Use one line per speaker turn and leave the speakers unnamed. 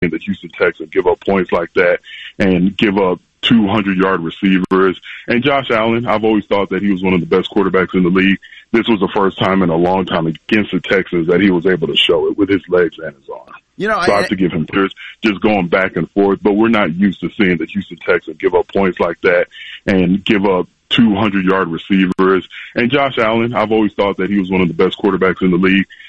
the Houston Texans give up points like that and give up 200-yard receivers. And Josh Allen, I've always thought that he was one of the best quarterbacks in the league. This was the first time in a long time against the Texans that he was able to show it with his legs and his arm.
You know,
so I have to give him credit, just going back and forth. But we're not used to seeing the Houston Texans give up points like that and give up 200-yard receivers. And Josh Allen, I've always thought that he was one of the best quarterbacks in the league.